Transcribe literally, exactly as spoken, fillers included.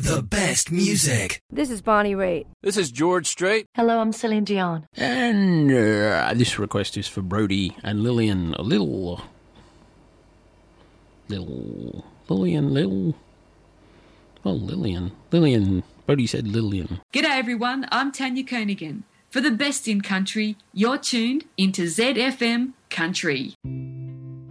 The best music. This is Bonnie Raitt. This is George Strait. Hello, I'm Celine Dion. And uh, this request is for Brody and Lillian. A little... Little... Lillian, little... Oh, Lillian. Lillian. Brody said Lillian. G'day everyone, I'm Tanya Konigan. For the best in country, you're tuned into Z F M Country.